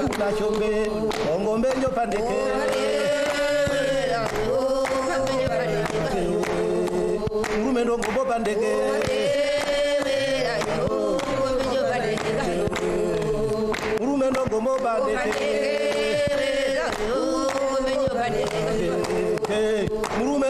la chombe ngombe nyo pandeke ngurume ndo ngombo pandeke ngurume ndo ngombo pandeke ngurume